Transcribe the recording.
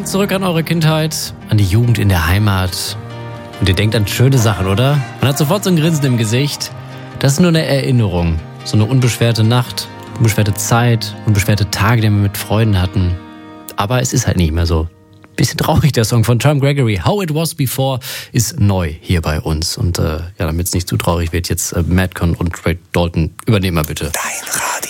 denkt zurück an eure Kindheit, an die Jugend in der Heimat. Und ihr denkt an schöne Sachen, oder? Man hat sofort so ein Grinsen im Gesicht. Das ist nur eine Erinnerung. So eine unbeschwerte Nacht, unbeschwerte Zeit, unbeschwerte Tage, die wir mit Freunden hatten. Aber es ist halt nicht mehr so. Bisschen traurig, der Song von Tom Gregory. How It Was Before ist neu hier bei uns. Und damit es nicht zu traurig wird, jetzt Madcon und Ray Dalton, übernehmen wir bitte. Dein Radio.